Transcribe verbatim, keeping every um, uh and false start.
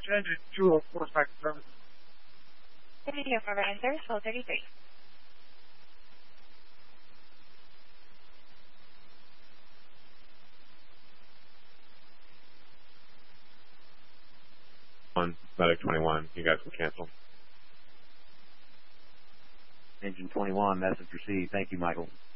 Dispatch engine two oh four back to service. Video for answers, twelve thirty-three. One, Medic twenty-one, you guys can cancel. Engine twenty-one, message received. Thank you, Michael.